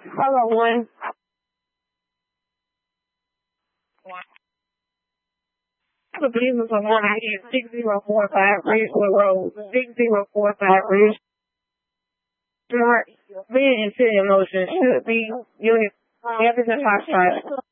Hello, one. The business of 6045 Ridgewood Road, 6045 Ridge. Smart, being in city motion should be unit, evidence hot